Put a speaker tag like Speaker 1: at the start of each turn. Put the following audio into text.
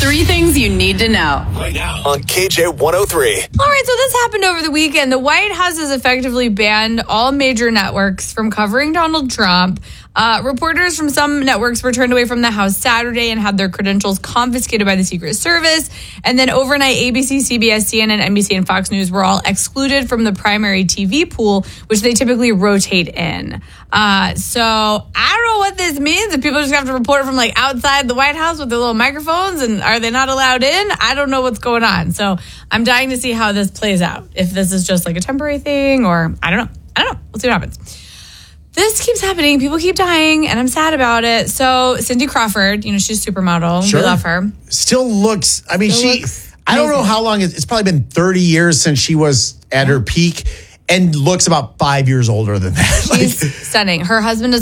Speaker 1: 3 things you need to know.
Speaker 2: Right now on KJ 103.
Speaker 3: All right, so this happened over the weekend. The White House has effectively banned all major networks from covering Donald Trump. Reporters from some networks were turned away from the House Saturday and had their credentials confiscated by the Secret Service. And then overnight, ABC, CBS, CNN, NBC, and Fox News were all excluded from the primary TV pool, which they typically rotate in. So I don't know what this means. If people just have to report from like outside the White House with their little microphones, and are they not allowed in? I don't know what's going on. So I'm dying to see how this plays out. If this is just like a temporary thing, or I don't know. We'll see what happens. This keeps happening. People keep dying, and I'm sad about it. So Cindy Crawford, she's a supermodel.
Speaker 4: Sure.
Speaker 3: We love her.
Speaker 4: Still looks, I mean, I don't know how long, it's probably been 30 years since she was at her peak, and looks about 5 years older than that.
Speaker 3: She's stunning. Her husband is